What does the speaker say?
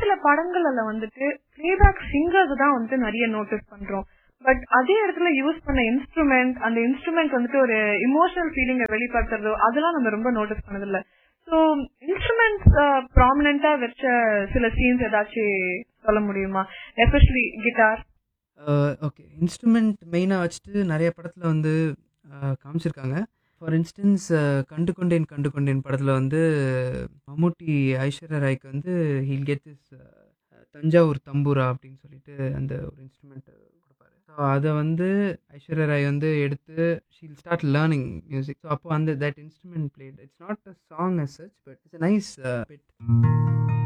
சில படங்கள்ல வந்துட்டு பிளேபேக் சிங்கர்ஸ் தான் வந்துட்டு நிறைய நோட்டீஸ் பண்றோம். பட் அதே இடத்துல யூஸ் பண்ண இன்ஸ்ட்ருமெண்ட், அந்த இன்ஸ்ட்ருமெண்ட் வந்துட்டு ஒரு இமோஷனல் ஃபீலிங்கை வெளிப்படுத்துறதோ அதெல்லாம் நம்ம ரொம்ப நோட்டீஸ் பண்ணதில்ல. ஸோ இன்ஸ்ட்ருமெண்ட்ஸ் ப்ராமினென்ட்டா வச்ச சில சீன்ஸ் ஏதாச்சும் சொல்ல முடியுமா? Especially guitar. ஓகே, இன்ஸ்ட்ருமெண்ட் மெயினாக வச்சுட்டு நிறைய படத்தில் வந்து காமிச்சிருக்காங்க. ஃபார் இன்ஸ்டன்ஸ் கண்டு கொண்டேன் கண்டு கொண்டேன் படத்தில் வந்து மம்முட்டி ஐஸ்வர்யா ராய்க்கு வந்து ஹீல் கெட் திஸ் தஞ்சாவூர் தம்பூரா அப்படின்னு சொல்லிட்டு அந்த ஒரு இன்ஸ்ட்ருமெண்ட் கொடுப்பாரு. ஸோ அதை வந்து ஐஸ்வர்யா ராய் வந்து எடுத்து Sheel start learning music. So அப்போ அந்த that instrument plate, it's not a song as such, but it's a nice bit.